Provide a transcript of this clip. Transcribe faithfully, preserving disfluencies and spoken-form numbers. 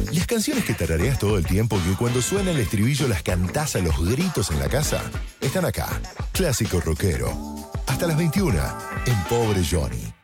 Las canciones que tarareas todo el tiempo, que cuando suena el estribillo las cantás a los gritos en la casa, están acá. Clásico rockero. Hasta las veintiuna, en Pobre Johnny.